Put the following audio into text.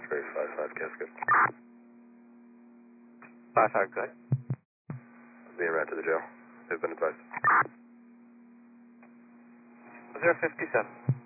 Very 5-5 Cascade. 5-5, good. Being routed to the jail. They've been advised. 057.